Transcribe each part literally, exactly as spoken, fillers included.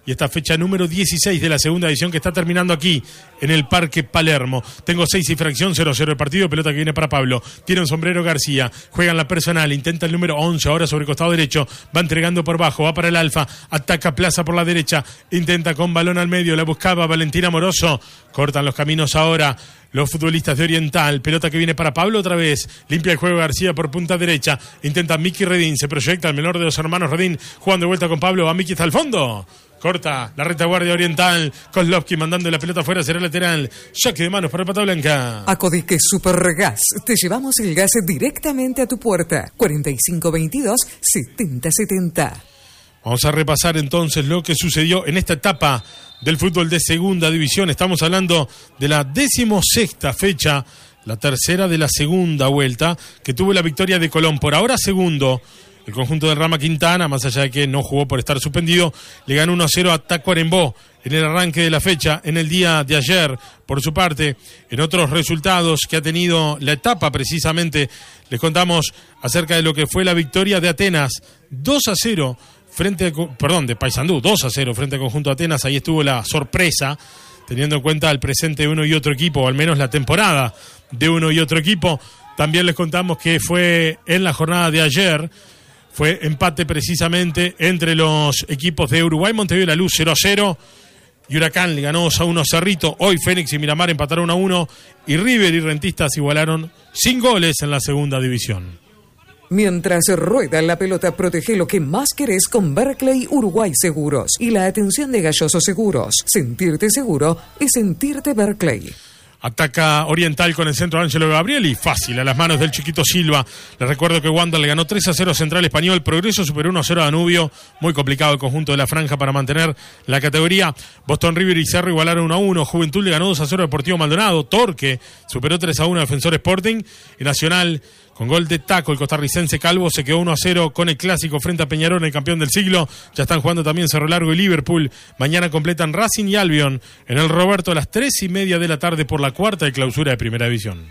y esta fecha número dieciséis de la segunda edición que está terminando aquí en el Parque Palermo. Tengo seis y fracción, cero cero el partido, pelota que viene para Pablo, tiene un sombrero García, juega en la personal, intenta el número once, ahora sobre costado derecho, va entregando por bajo, va para el Alfa, ataca Plaza por la derecha, intenta con balón al medio, la buscaba Valentín Amoroso, cortan los caminos ahora los futbolistas de Oriental, pelota que viene para Pablo otra vez, limpia el juego García por punta derecha, intenta Miki Redín, se proyecta el menor de los hermanos Redín, jugando de vuelta con Pablo, va Miki hasta el fondo. Corta la retaguardia Oriental. Kozlowski mandando la pelota afuera, será lateral. Saque de manos para Pata Blanca. Acodique Supergas. Te llevamos el gas directamente a tu puerta. cuarenta y cinco veintidós setenta setenta. Vamos a repasar entonces lo que sucedió en esta etapa del fútbol de segunda división. Estamos hablando de la decimosexta fecha, la tercera de la segunda vuelta, que tuvo la victoria de Colón. Por ahora segundo. El conjunto del Rama Quintana, más allá de que no jugó por estar suspendido, le ganó uno a cero a Tacuarembó en el arranque de la fecha, en el día de ayer. Por su parte, en otros resultados que ha tenido la etapa precisamente, les contamos acerca de lo que fue la victoria de Atenas, dos a cero frente a, perdón, de Paysandú, dos a cero frente al conjunto Atenas. Ahí estuvo la sorpresa, teniendo en cuenta el presente de uno y otro equipo, o al menos la temporada de uno y otro equipo. También les contamos que fue en la jornada de ayer, fue empate precisamente entre los equipos de Uruguay, Montevideo y La Luz cero a cero, y Huracán le ganó dos a uno a Cerrito. Hoy Fénix y Miramar empataron uno a uno, y River y Rentistas igualaron sin goles en la segunda división. Mientras rueda la pelota, protege lo que más querés con Barclay Uruguay Seguros y la atención de Galloso Seguros. Sentirte seguro es sentirte Barclay. Ataca Oriental con el centro de Ángelo Gabrieli, fácil, a las manos del chiquito Silva. Les recuerdo que Wander le ganó tres a cero a Central Español, Progreso superó uno a cero a Danubio, muy complicado el conjunto de la franja para mantener la categoría. Boston River y Cerro igualaron uno a uno, Juventud le ganó dos a cero a Deportivo Maldonado, Torque superó tres a uno a Defensor Sporting, y Nacional, con gol de Taco, el costarricense Calvo se quedó uno a cero con el clásico frente a Peñarol, el campeón del siglo. Ya están jugando también Cerro Largo y Liverpool. Mañana completan Racing y Albion en el Roberto a las tres y media de la tarde por la cuarta de clausura de Primera División.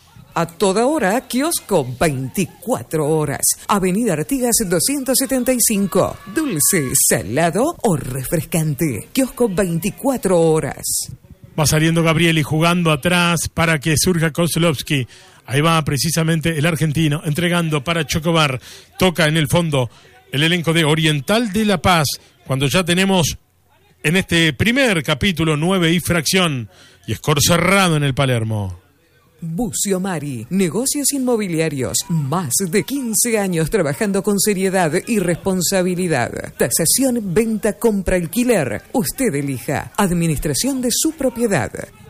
A toda hora, kiosco veinticuatro horas. Avenida Artigas doscientos setenta y cinco. Dulce, salado o refrescante. Kiosco veinticuatro horas. Va saliendo Gabrieli jugando atrás para que surja Kozlowski. Ahí va precisamente el argentino entregando para Chocobar. Toca en el fondo el elenco de Oriental de La Paz. Cuando ya tenemos en este primer capítulo nueve y fracción. Y score cerrado en el Palermo. Bucio Mari, negocios inmobiliarios, más de quince años trabajando con seriedad y responsabilidad. Tasación, venta, compra, alquiler. Usted elija. Administración de su propiedad.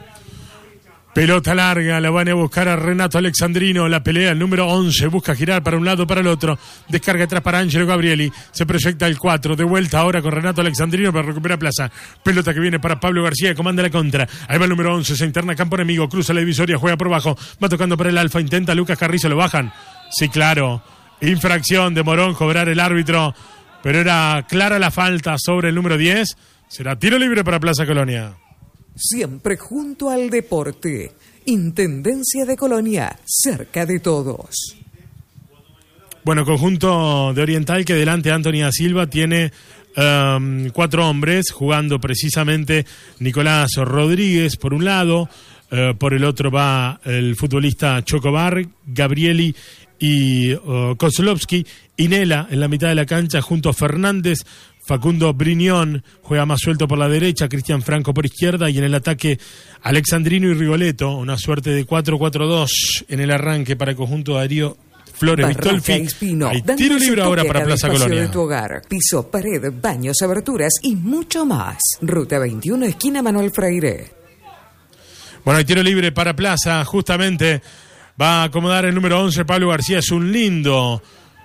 Pelota larga, la van a buscar a Renato Alexandrino, la pelea el número once, busca girar para un lado, para el otro, descarga atrás para Ángelo Gabrieli, se proyecta el cuatro, de vuelta ahora con Renato Alexandrino para recuperar plaza, pelota que viene para Pablo García, comanda la contra, ahí va el número once, se interna campo enemigo, cruza la divisoria, juega por bajo, va tocando para el Alfa, intenta Lucas Carrizo, lo bajan, sí claro, infracción de Morón, cobrar el árbitro, pero era clara la falta sobre el número diez, será tiro libre para Plaza Colonia. Siempre junto al deporte. Intendencia de Colonia, cerca de todos. Bueno, conjunto de Oriental que delante Anthony da Silva tiene um, cuatro hombres jugando precisamente Nicolás Rodríguez por un lado, uh, por el otro va el futbolista Chocobar, Gabrieli y uh, Kozlowski, Inela en la mitad de la cancha junto a Fernández, Facundo Briñón juega más suelto por la derecha, Cristian Franco por izquierda y en el ataque Alexandrino y Rigoletto, una suerte de cuatro cuatro dos en el arranque para el conjunto de Darío Flores Vistolfi. Hay tiro libre ahora para Plaza Colonia. De tu hogar, piso, pared, baños, aberturas y mucho más. Ruta veintiuno, esquina Manuel Freire. Bueno, hay tiro libre para Plaza, justamente va a acomodar el número once, Pablo García, es un lindo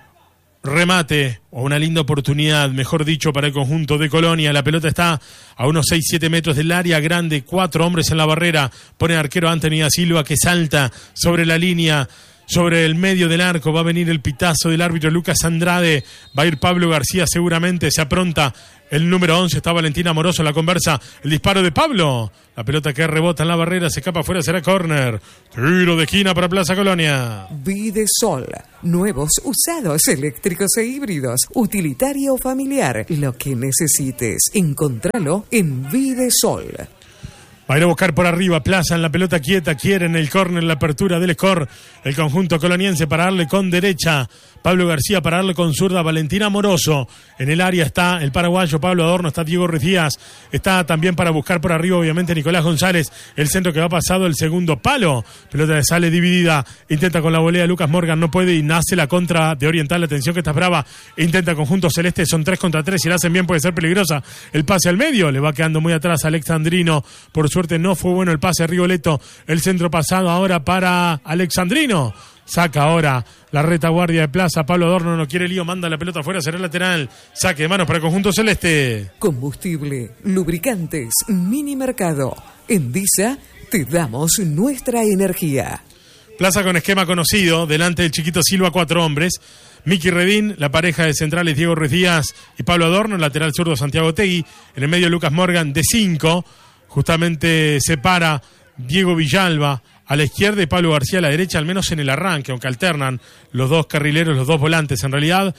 remate, o una linda oportunidad, mejor dicho, para el conjunto de Colonia. La pelota está a unos seis siete metros del área grande, cuatro hombres en la barrera, pone arquero Anthony da Silva que salta sobre la línea, sobre el medio del arco, va a venir el pitazo del árbitro Lucas Andrade, va a ir Pablo García seguramente, se apronta el número once, está Valentina Amoroso, la conversa, el disparo de Pablo, la pelota que rebota en la barrera, se escapa afuera, será córner, tiro de esquina para Plaza Colonia. Videsol, nuevos, usados, eléctricos e híbridos, utilitario o familiar, lo que necesites, encontralo en Videsol. Va a ir a buscar por arriba, Plaza en la pelota quieta, quieren el córner, la apertura del score, el conjunto coloniense para darle con derecha, Pablo García para darle con zurda, Valentina Amoroso, en el área está el paraguayo Pablo Adorno, está Diego Ruiz Díaz, está también para buscar por arriba obviamente Nicolás González, el centro que va pasado, el segundo palo, pelota que sale dividida, intenta con la volea Lucas Morgan, no puede y nace la contra de Oriental, atención que está brava, intenta conjunto celeste, son tres contra tres, si la hacen bien puede ser peligrosa, el pase al medio, le va quedando muy atrás Alexandrino, por suerte no fue bueno el pase a Rigoletto, el centro pasado ahora para Alexandrino, saca ahora la retaguardia de Plaza, Pablo Adorno no quiere lío, manda la pelota afuera, será lateral, saque de manos para el conjunto celeste. Combustible, lubricantes, mini mercado. En Disa te damos nuestra energía. Plaza con esquema conocido, delante del chiquito Silva, cuatro hombres. Miki Redín, la pareja de centrales Diego Ruiz Díaz y Pablo Adorno, lateral zurdo Santiago Tegui, en el medio Lucas Morgan de cinco, justamente separa Diego Villalba a la izquierda y Pablo García a la derecha, al menos en el arranque, aunque alternan los dos carrileros, los dos volantes. En realidad,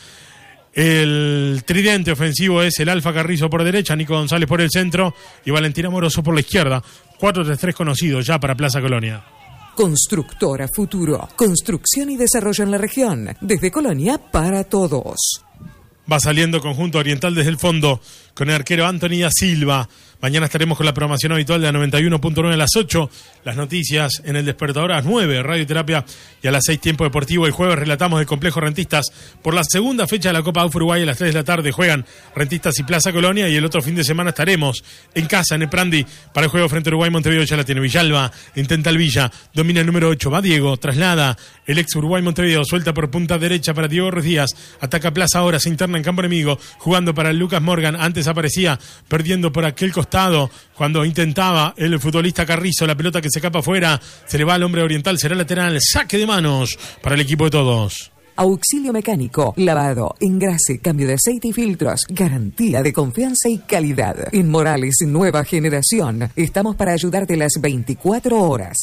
el tridente ofensivo es el Alfa Carrizo por derecha, Nico González por el centro y Valentina Amoroso por la izquierda. cuatro tres tres conocidos ya para Plaza Colonia. Constructora Futuro, construcción y desarrollo en la región, desde Colonia para todos. Va saliendo conjunto oriental desde el fondo con el arquero Anthony da Silva. Mañana estaremos con la programación habitual de la noventa y uno punto nueve a las ocho. Las noticias en el despertador a las nueve, radioterapia, y a las seis, tiempo deportivo. El jueves relatamos el complejo Rentistas por la segunda fecha de la Copa Aufa Uruguay. A las tres de la tarde juegan Rentistas y Plaza Colonia. Y el otro fin de semana estaremos en casa, en el Prandi, para el juego frente a Uruguay. Montevideo ya la tiene Villalba, intenta el Villa, domina el número ocho, va Diego, traslada el ex Uruguay Montevideo, suelta por punta derecha para Diego Ruiz Díaz, ataca Plaza ahora, se interna en campo enemigo, jugando para el Lucas Morgan. Antes aparecía perdiendo por aquel costado cuando intentaba el futbolista Carrizo, la pelota que se escapa afuera, se le va al hombre oriental, será lateral, saque de manos para el equipo de todos. Auxilio mecánico, lavado, engrase, cambio de aceite y filtros, garantía de confianza y calidad. En Morales, nueva generación, estamos para ayudarte las veinticuatro horas.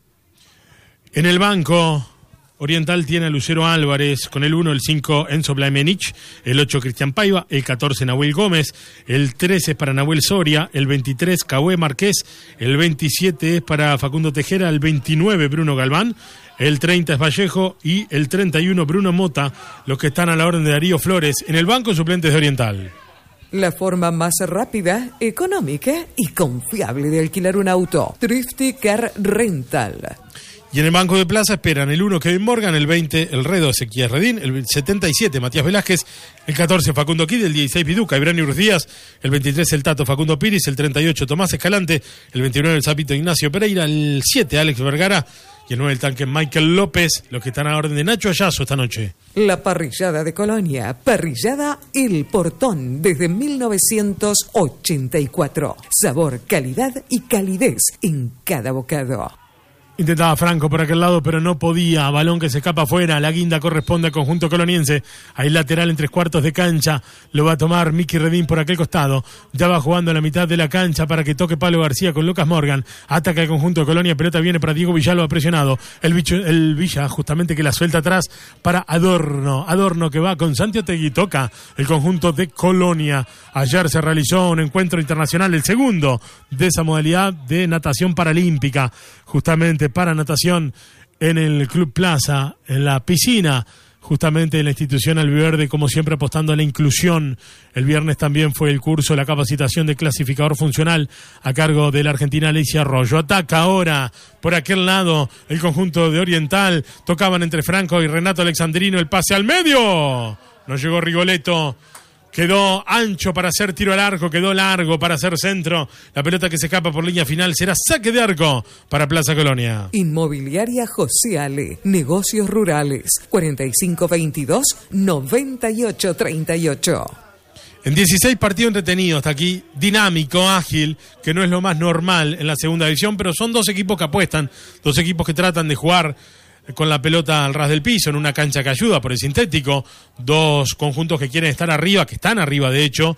En el banco Oriental tiene a Lucero Álvarez, con el uno, el cinco Enzo Blaimenich, el ocho Cristian Paiva, el catorce Nahuel Gómez, el trece es para Nahuel Soria, el veintitrés Cahué Marqués, el veintisiete es para Facundo Tejera, el veintinueve Bruno Galván, el treinta es Vallejo y el treinta y uno Bruno Mota, los que están a la orden de Darío Flores, en el banco suplentes de Oriental. La forma más rápida, económica y confiable de alquilar un auto. Thrifty Car Rental. Y en el banco de Plaza esperan el uno Kevin Morgan, el veinte el Redo Ezequiel Redín, el setenta y siete Matías Velázquez, el catorce Facundo Kid, el dieciséis Piduca, Ibranio Ruiz Díaz, el veintitrés el Tato Facundo Piris, el treinta y ocho Tomás Escalante, el veintinueve el Zapito Ignacio Pereira, el siete Alex Vergara y el nueve el tanque Michael López, los que están a orden de Nacho Ayazo esta noche. La parrillada de Colonia, parrillada El Portón, desde mil novecientos ochenta y cuatro. Sabor, calidad y calidez en cada bocado. Intentaba Franco por aquel lado, pero no podía. Balón que se escapa afuera. La guinda corresponde al conjunto coloniense. Hay lateral en tres cuartos de cancha. Lo va a tomar Miki Redín por aquel costado. Ya va jugando a la mitad de la cancha para que toque Pablo García con Lucas Morgan. Ataca el conjunto de Colonia. Pelota viene para Diego Villalba presionado. El, bicho, el Villa justamente que la suelta atrás para Adorno. Adorno que va con Santiago Tegui. Toca el conjunto de Colonia. Ayer se realizó un encuentro internacional, el segundo de esa modalidad de natación paralímpica. Justamente para natación en el Club Plaza, en la piscina, justamente en la institución Albiverde, como siempre apostando a la inclusión. El viernes también fue el curso, la capacitación de clasificador funcional a cargo de la argentina Alicia Arroyo. Ataca ahora por aquel lado el conjunto de Oriental. Tocaban entre Franco y Renato Alexandrino, el pase al medio. No llegó Rigoletto. Quedó ancho para hacer tiro al arco, quedó largo para hacer centro. La pelota que se escapa por línea final será saque de arco para Plaza Colonia. Inmobiliaria José Ale, negocios rurales, cuarenta y cinco veintidós, noventa y ocho treinta y ocho. En dieciséis partidos entretenidos, hasta aquí, dinámico, ágil, que no es lo más normal en la segunda división, pero son dos equipos que apuestan, dos equipos que tratan de jugar con la pelota al ras del piso, en una cancha que ayuda por el sintético, dos conjuntos que quieren estar arriba, que están arriba de hecho,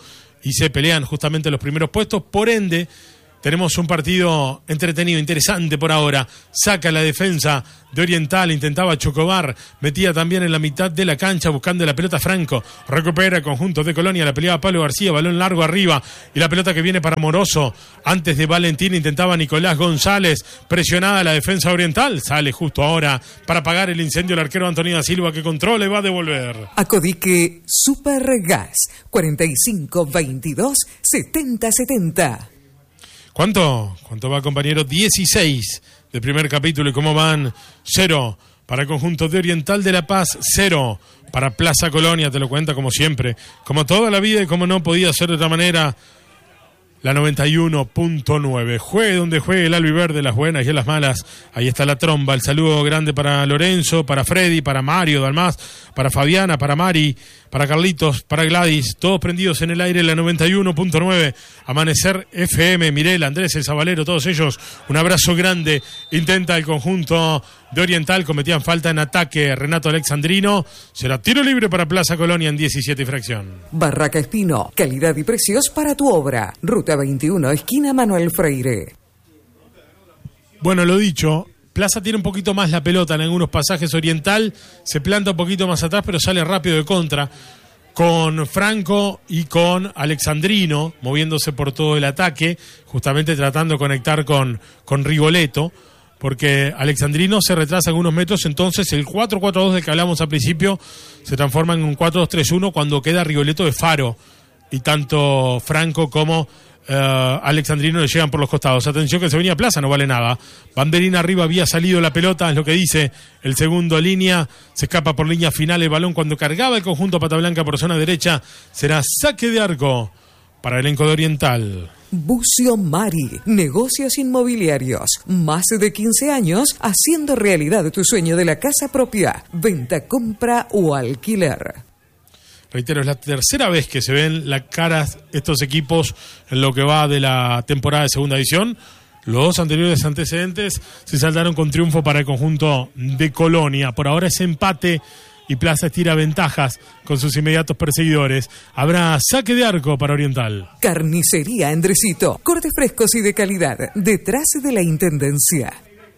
y se pelean justamente los primeros puestos. Por ende, tenemos un partido entretenido, interesante por ahora. Saca la defensa de Oriental, intentaba Chocobar, metía también en la mitad de la cancha buscando la pelota Franco. Recupera el conjunto de Colonia, la peleaba Pablo García, balón largo arriba y la pelota que viene para Moroso. Antes de Valentín intentaba Nicolás González, presionada la defensa Oriental. Sale justo ahora para apagar el incendio el arquero Antonio da Silva, que controla y va a devolver. Acodique Supergas, cuarenta y cinco veintidós setenta setenta. ¿Cuánto? ¿Cuánto va, compañero? dieciséis del primer capítulo. ¿Y cómo van? Cero para el conjunto de Oriental de La Paz, cero para Plaza Colonia, te lo cuenta como siempre, como toda la vida y como no podía ser de otra manera, la noventa y uno punto nueve. Juegue donde juegue el albiverde, las buenas y en las malas. Ahí está la tromba. El saludo grande para Lorenzo, para Freddy, para Mario Dalmás, para Fabiana, para Mari, para Carlitos, para Gladys. Todos prendidos en el aire, la noventa y uno punto nueve. Amanecer F M, Mirela, Andrés, el Zabalero, todos ellos. Un abrazo grande. Intenta el conjunto de Oriental. Cometían falta en ataque Renato Alexandrino. Será tiro libre para Plaza Colonia en diecisiete y fracción. Barraca Espino, calidad y precios para tu obra. Ruta veintiuno, esquina Manuel Freire. Bueno, lo dicho, Plaza tiene un poquito más la pelota en algunos pasajes. Oriental se planta un poquito más atrás, pero sale rápido de contra, con Franco y con Alexandrino, moviéndose por todo el ataque, justamente tratando de conectar con, con Rigoletto, porque Alexandrino se retrasa algunos metros. Entonces el cuatro cuatro dos del que hablamos al principio se transforma en un cuatro dos tres uno cuando queda Rigoletto de faro, y tanto Franco como Uh, Alexandrino le llegan por los costados. Atención que se venía Plaza, no vale nada. Banderina arriba, había salido la pelota, es lo que dice el segundo línea. Se escapa por línea final el balón cuando cargaba el conjunto Pata Blanca por zona derecha. Será saque de arco para el elenco de Oriental. Bucio Mari, negocios inmobiliarios. Más de quince años haciendo realidad tu sueño de la casa propia. Venta, compra o alquiler. Reitero, es la tercera vez que se ven las caras estos equipos en lo que va de la temporada de segunda división. Los dos anteriores antecedentes se saldaron con triunfo para el conjunto de Colonia. Por ahora es empate y Plaza estira ventajas con sus inmediatos perseguidores. Habrá saque de arco para Oriental. Carnicería Endrecito, cortes frescos y de calidad, detrás de la Intendencia.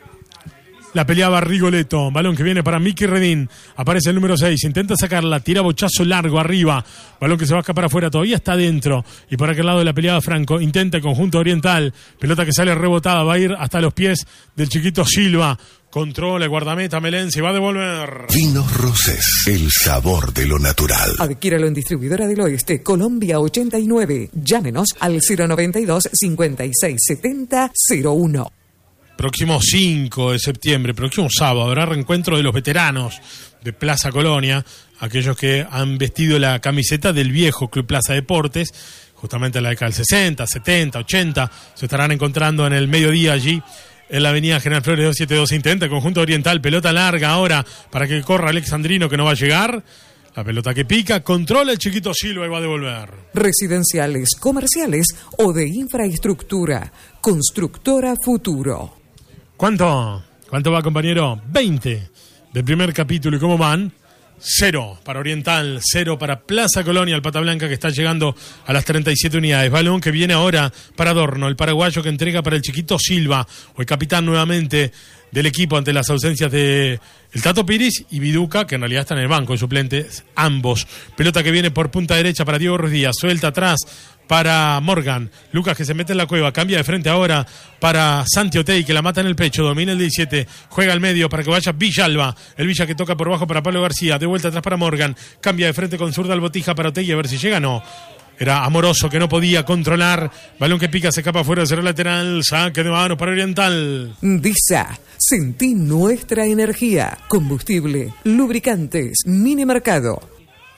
La peleaba Rigoletto, balón que viene para Miki Redín, aparece el número seis, intenta sacarla, tira bochazo largo arriba, balón que se va a escapar afuera, todavía está adentro, y por aquel lado de la peleaba Franco, intenta el conjunto Oriental, pelota que sale rebotada, va a ir hasta los pies del chiquito Silva, controla el guardameta Melense y va a devolver. Vinos Rosés, el sabor de lo natural. Adquiéralo en Distribuidora del Oeste, Colombia ochenta y nueve, llámenos al cero noventa y dos cincuenta y seis setenta cero uno. Próximo cinco de septiembre, próximo sábado, habrá reencuentro de los veteranos de Plaza Colonia, aquellos que han vestido la camiseta del viejo Club Plaza Deportes, justamente en la década del sesenta, setenta, ochenta, se estarán encontrando en el mediodía allí, en la avenida General Flores doscientos setenta y dos. Intenta el conjunto Oriental, pelota larga ahora para que corra Alexandrino, que no va a llegar. La pelota que pica, controla el chiquito Silva y va a devolver. Residenciales, comerciales o de infraestructura. Constructora Futuro. ¿Cuánto? ¿Cuánto va, compañero? veinte del primer capítulo. ¿Y cómo van? Cero para Oriental, cero para Plaza Colonia, el Pata Blanca que está llegando a las treinta y siete unidades. Balón que viene ahora para Adorno, el paraguayo que entrega para el chiquito Silva, o el capitán nuevamente del equipo ante las ausencias de el Tato Piris y Viduca, que en realidad están en el banco de suplentes, ambos. Pelota que viene por punta derecha para Diego Ruiz Díaz, suelta atrás para Morgan, Lucas que se mete en la cueva, cambia de frente ahora para Santi Otey, que la mata en el pecho, domina el diecisiete, juega al medio para que vaya Villalba, el Villa que toca por bajo para Pablo García, de vuelta atrás para Morgan, cambia de frente con zurda al Botija para Otey, a ver si llega, no. Era Amoroso que no podía controlar, balón que pica, se escapa fuera de cero lateral, saque de mano para Oriental. Disa, sentí nuestra energía, combustible, lubricantes, mini mercado.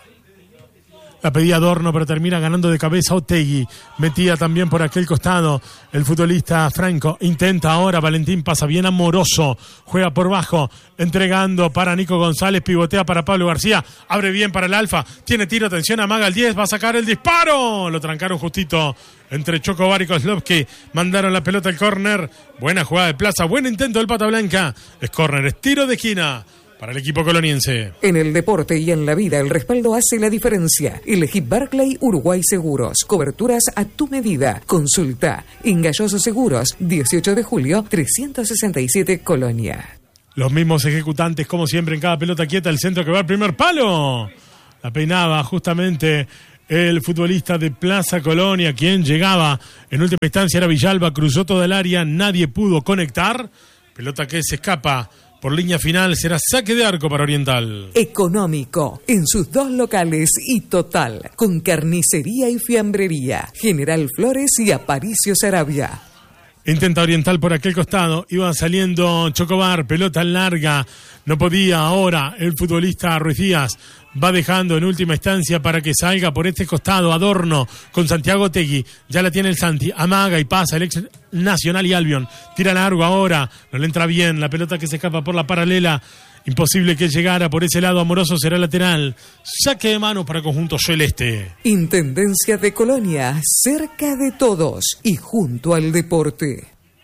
La pedía Adorno, pero termina ganando de cabeza Otegui. Metía también por aquel costado el futbolista Franco. Intenta ahora, Valentín pasa bien Amoroso. Juega por bajo, entregando para Nico González, pivotea para Pablo García. Abre bien para el Alfa. Tiene tiro, atención, amaga el diez, va a sacar el disparo. Lo trancaron justito entre Chocobar y Kozlovsky. Mandaron la pelota al córner. Buena jugada de Plaza, buen intento del Pata Blanca. Es córner, es tiro de esquina para el equipo coloniense. En el deporte y en la vida, el respaldo hace la diferencia. Elegí Barclay Uruguay Seguros. Coberturas a tu medida. Consulta en Galloso Seguros, dieciocho de julio, trescientos sesenta y siete, Colonia. Los mismos ejecutantes, como siempre, en cada pelota quieta, el centro que va al primer palo. La peinaba justamente el futbolista de Plaza Colonia, quien llegaba en última instancia era Villalba, cruzó toda el área, nadie pudo conectar. Pelota que se escapa por línea final, será saque de arco para Oriental. Económico, en sus dos locales y total, con carnicería y fiambrería. General Flores y Aparicio Sarabia. Intenta Oriental por aquel costado, iba saliendo Chocobar, pelota larga, no podía ahora el futbolista Ruiz Díaz, va dejando en última instancia para que salga por este costado Adorno con Santiago Tegui, ya la tiene el Santi, amaga y pasa el ex Nacional y Albion, tira largo ahora, no le entra bien, la pelota que se escapa por la paralela, imposible que llegara por ese lado, Amoroso será lateral, saque de mano para conjunto celeste. Intendencia de Colonia, cerca de todos y junto al deporte.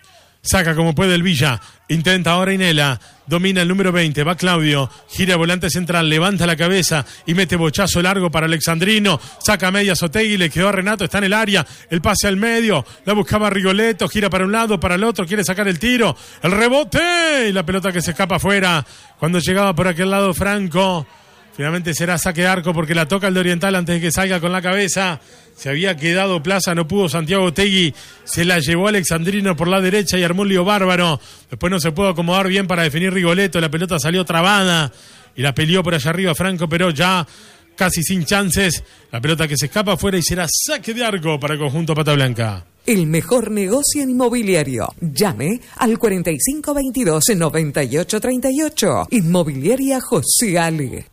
Saca como puede el Villa, intenta ahora Inela, domina el número veinte, va Claudio, gira volante central, levanta la cabeza y mete bochazo largo para Alexandrino, saca media Sotegui, le quedó a Renato, está en el área, el pase al medio, la buscaba Rigoletto, gira para un lado, para el otro, quiere sacar el tiro, el rebote y la pelota que se escapa afuera, cuando llegaba por aquel lado Franco, finalmente será saque de arco porque la toca el de Oriental antes de que salga con la cabeza. Se había quedado Plaza, no pudo Santiago Tegui, se la llevó Alexandrino por la derecha y armó un lío bárbaro. Después no se pudo acomodar bien para definir Rigoletto, la pelota salió trabada y la peleó por allá arriba Franco, pero ya casi sin chances. La pelota que se escapa afuera y será saque de arco para el conjunto Pata Blanca. El mejor negocio inmobiliario. Llame al cuarenta y cinco veintidós noventa y ocho treinta y ocho. Inmobiliaria José Ale.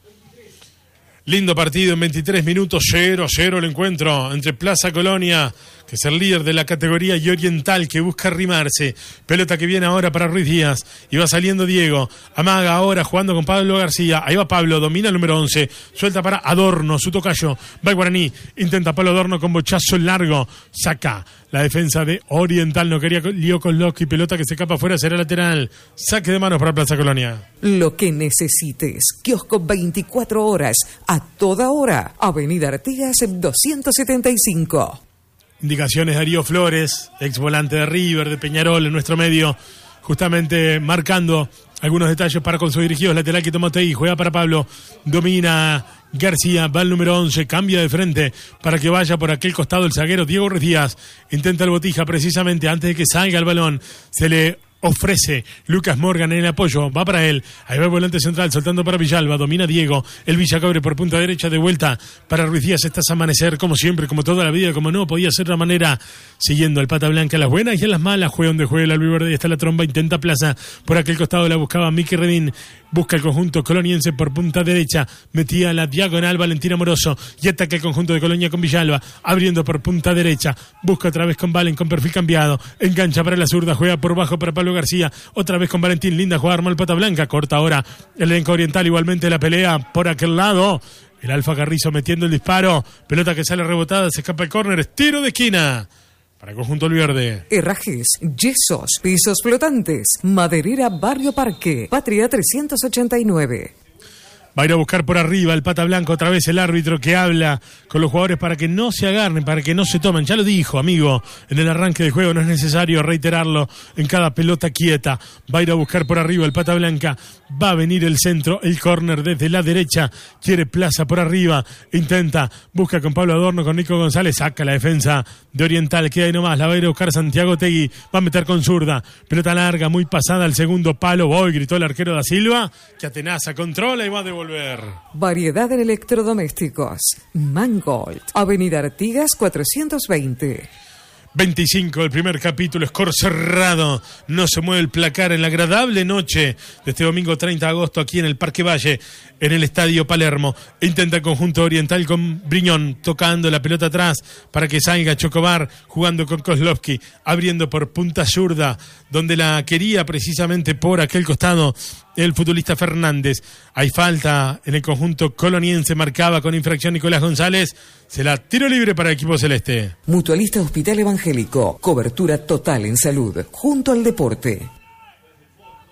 Lindo partido en veintitrés minutos, cero a cero el encuentro entre Plaza Colonia, que es el líder de la categoría, y Oriental, que busca arrimarse. Pelota que viene ahora para Ruiz Díaz, y va saliendo Diego, amaga ahora jugando con Pablo García, ahí va Pablo, domina el número once, suelta para Adorno, su tocayo, va el Guaraní, intenta Pablo Adorno con bochazo largo, saca la defensa de Oriental, no quería lío con Loki, pelota que se escapa afuera, será lateral, saque de manos para Plaza Colonia. Lo que necesites, kiosco veinticuatro horas, a toda hora, Avenida Artigas doscientos setenta y cinco. Indicaciones Darío Flores, ex volante de River, de Peñarol, en nuestro medio, justamente marcando algunos detalles para con sus dirigidos. Lateral que toma Tegui, juega para Pablo, domina García, va el número once, cambia de frente para que vaya por aquel costado el zaguero Diego Ruiz Díaz, intenta el Botija precisamente antes de que salga el balón, se le ofrece Lucas Morgan en el apoyo, va para él, ahí va el volante central soltando para Villalba, domina Diego, el Villacobre por punta derecha, de vuelta para Ruiz Díaz, estás a amanecer como siempre, como toda la vida, como no podía ser de otra manera, siguiendo al Pata Blanca a las buenas y a las malas, juega donde juega el albiverde, y está la tromba, intenta Plaza, por aquel costado la buscaba Miki Redín, busca el conjunto coloniense por punta derecha, metía la diagonal Valentín Amoroso y ataca el conjunto de Colonia con Villalba, abriendo por punta derecha, busca otra vez con Valen con perfil cambiado, engancha para la zurda, juega por bajo para Pablo García, otra vez con Valentín, linda jugada, arma el Pata Blanca, corta ahora el elenco Oriental, igualmente la pelea por aquel lado, el Alfa Carrizo metiendo el disparo, pelota que sale rebotada, se escapa el córner, tiro de esquina para el conjunto Olverde. Herrajes, yesos, pisos flotantes, Maderera Barrio Parque, Patria trescientos ochenta y nueve. Va a ir a buscar por arriba el Pata Blanca, otra vez el árbitro que habla con los jugadores para que no se agarren, para que no se tomen. Ya lo dijo, amigo, en el arranque del juego, no es necesario reiterarlo en cada pelota quieta. Va a ir a buscar por arriba el Pata Blanca, va a venir el centro, el córner desde la derecha, quiere Plaza por arriba, intenta, busca con Pablo Adorno, con Nico González, saca la defensa de Oriental, queda ahí nomás, la va a ir a buscar Santiago Tegui, va a meter con zurda, pelota larga, muy pasada al segundo palo, voy, gritó el arquero da Silva, que atenaza, controla y va a devolver. Variedad en electrodomésticos. Mangold, Avenida Artigas cuatrocientos veinte. veinticinco, el primer capítulo, score cerrado, no se mueve el placar en la agradable noche de este domingo treinta de agosto aquí en el Parque Valle, en el Estadio Palermo. Intenta el conjunto Oriental con Briñón, tocando la pelota atrás para que salga Chocobar, jugando con Kozlovsky, abriendo por punta zurda, donde la quería precisamente por aquel costado el futbolista Fernández. Hay falta en el conjunto coloniense, marcaba con infracción Nicolás González, se la tiro libre para el equipo celeste. Mutualista Hospital Evangélico, cobertura total en salud, junto al deporte.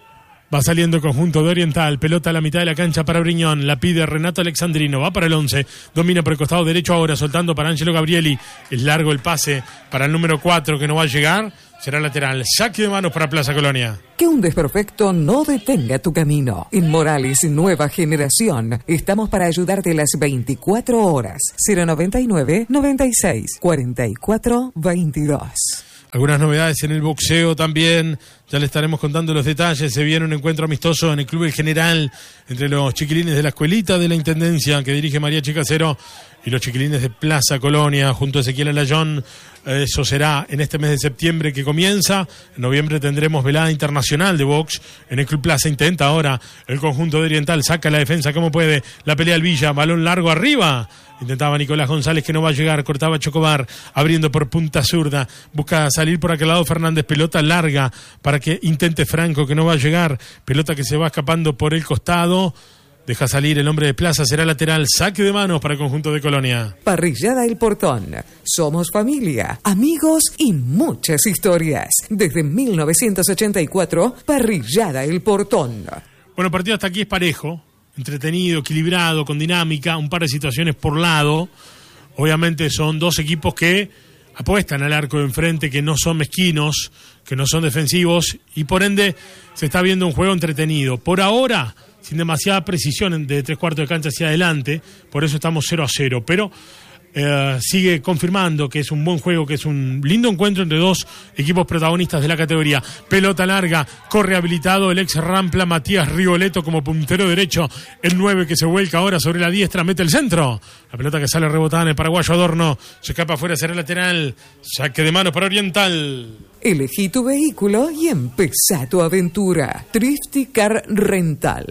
Va saliendo el conjunto de Oriental, pelota a la mitad de la cancha para Briñón, la pide Renato Alexandrino, va para el once, domina por el costado derecho ahora, soltando para Ángelo Gabrieli, es largo el pase para el número cuatro que no va a llegar, será lateral, saque de manos para Plaza Colonia. Que un desperfecto no detenga tu camino. En Morales Nueva Generación estamos para ayudarte las veinticuatro horas. cero noventa y nueve, noventa y seis, cuarenta y cuatro, veintidós. Algunas novedades en el boxeo también, ya le estaremos contando los detalles. Se viene un encuentro amistoso en el Club El General entre los chiquilines de la escuelita de la Intendencia que dirige María Chicacero y los chiquilines de Plaza Colonia junto a Ezequiel Alayón. Eso será en este mes de septiembre que comienza. En noviembre tendremos velada internacional de box en el Club Plaza. Intenta ahora el conjunto de Oriental, saca la defensa como puede, la pelea al Villa, balón largo arriba. Intentaba Nicolás González que no va a llegar, cortaba Chocobar, abriendo por punta zurda, busca salir por aquel lado Fernández, pelota larga para que intente Franco que no va a llegar, pelota que se va escapando por el costado, deja salir el hombre de Plaza, será lateral, saque de manos para el conjunto de Colonia. Parrillada El Portón, somos familia, amigos y muchas historias. Desde mil novecientos ochenta y cuatro, Parrillada El Portón. Bueno, el partido hasta aquí es parejo, entretenido, equilibrado, con dinámica, un par de situaciones por lado. Obviamente son dos equipos que apuestan al arco de enfrente, que no son mezquinos, que no son defensivos, y por ende se está viendo un juego entretenido. Por ahora, sin demasiada precisión de tres cuartos de cancha hacia adelante, por eso estamos cero a cero, pero eh, sigue confirmando que es un buen juego, que es un lindo encuentro entre dos equipos protagonistas de la categoría. Pelota larga, corre habilitado el ex Rampla Matías Rigoletto como puntero derecho, el nueve que se vuelca ahora sobre la diestra, mete el centro, la pelota que sale rebotada en el paraguayo Adorno, se escapa afuera, será lateral, saque de manos para Oriental. Elegí tu vehículo y empezá tu aventura. Thrifty Car Rental.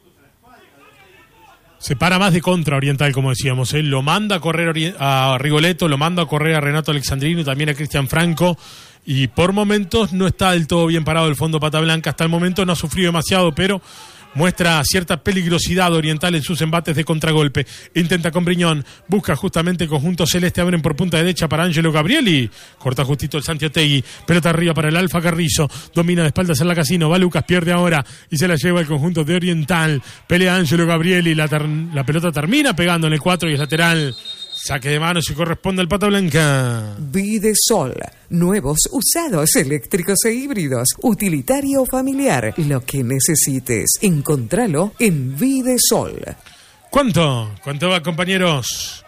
Se para más de contra Oriental, como decíamos, ¿eh? Lo manda a correr a Rigoletto, lo manda a correr a Renato Alexandrino, también a Cristian Franco, y por momentos no está del todo bien parado el fondo Pata Blanca. Hasta el momento no ha sufrido demasiado, pero muestra cierta peligrosidad Oriental en sus embates de contragolpe. Intenta con Briñón, busca justamente el conjunto celeste, abren por punta derecha para Ángelo Gabrieli, corta justito el Santi Otegui, pelota arriba para el Alfa Carrizo, domina de espaldas en la Casino, va Lucas, pierde ahora y se la lleva el conjunto de Oriental, pelea Ángelo Gabrieli, la, ter- la pelota termina pegando en el cuatro y es lateral. Saque de manos y corresponde al Pata Blanca. Videsol. Nuevos, usados, eléctricos e híbridos. Utilitario o familiar. Lo que necesites. Encontralo en Videsol. ¿Cuánto? ¿Cuánto va, compañeros?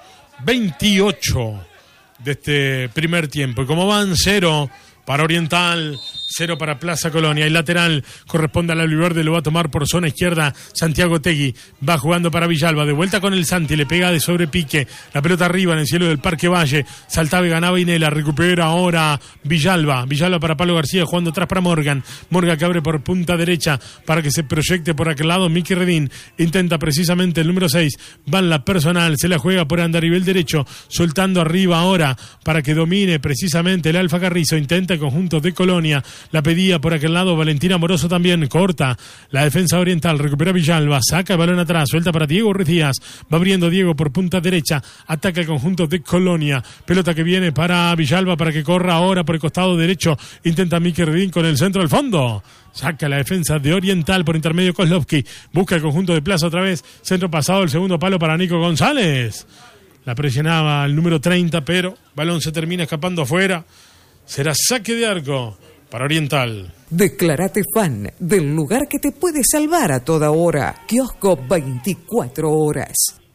veintiocho de este primer tiempo. Y como van, cero para Oriental, cero para Plaza Colonia. El lateral corresponde al Albiverde, lo va a tomar por zona izquierda Santiago Tegui, va jugando para Villalba, de vuelta con el Santi, le pega de sobrepique, la pelota arriba en el cielo del Parque Valle, saltaba y ganaba Inela, recupera ahora Villalba, Villalba para Pablo García, jugando atrás para Morgan, Morgan que abre por punta derecha para que se proyecte por aquel lado Miki Redín, intenta precisamente el número seis, va en la personal, se la juega por andarivel derecho, soltando arriba ahora para que domine precisamente el Alfa Carrizo, intenta el conjunto de Colonia, la pedía por aquel lado Valentina Amoroso también, corta la defensa Oriental, recupera Villalba, saca el balón atrás, suelta para Diego Ruiz Díaz, va abriendo Diego por punta derecha, ataca el conjunto de Colonia, pelota que viene para Villalba para que corra ahora por el costado derecho, intenta Miki Redín con el centro al fondo, saca la defensa de Oriental por intermedio Kozlovsky, busca el conjunto de Plaza otra vez, centro pasado, el segundo palo para Nico González, la presionaba el número treinta, pero balón se termina escapando afuera, será saque de arco para Oriental. Declárate fan del lugar que te puede salvar a toda hora. Kiosco veinticuatro horas.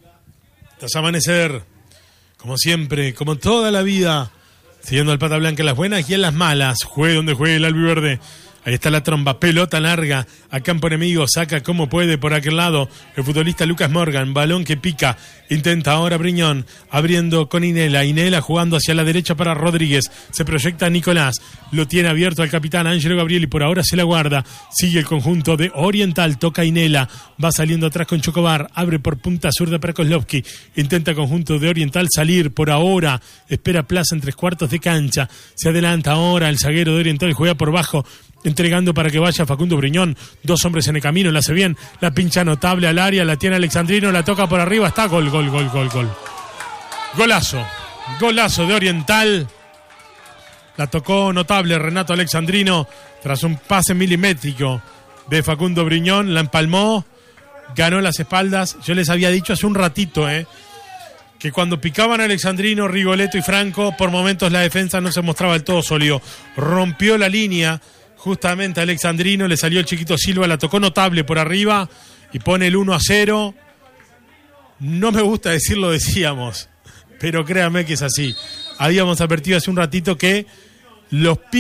Tras amanecer, como siempre, como toda la vida, siguiendo al Pata Blanca en las buenas y en las malas. Juegue donde juegue el albiverde. Ahí está la tromba, pelota larga a campo enemigo, saca como puede por aquel lado el futbolista Lucas Morgan, balón que pica, intenta ahora Briñón, abriendo con Inela, Inela jugando hacia la derecha para Rodríguez, se proyecta Nicolás, lo tiene abierto al capitán Ángelo Gabriel y por ahora se la guarda, sigue el conjunto de Oriental, toca Inela, va saliendo atrás con Chocobar, abre por punta zurda para Kozlovsky, intenta conjunto de Oriental salir por ahora, espera Plaza en tres cuartos de cancha, se adelanta ahora el zaguero de Oriental, juega por bajo, entregando para que vaya Facundo Briñón, dos hombres en el camino, la hace bien, la pincha notable al área, la tiene Alexandrino, la toca por arriba, está gol, gol, gol, gol, gol. Golazo, golazo de Oriental, la tocó notable Renato Alexandrino, tras un pase milimétrico de Facundo Briñón, la empalmó, ganó las espaldas. Yo les había dicho hace un ratito, eh, que cuando picaban a Alexandrino, Rigoletto y Franco, por momentos la defensa no se mostraba del todo sólido. Rompió la línea justamente a Alexandrino, le salió el chiquito Silva, la tocó notable por arriba y pone el uno a cero. No me gusta decirlo, decíamos, pero créanme que es así. Habíamos advertido hace un ratito que los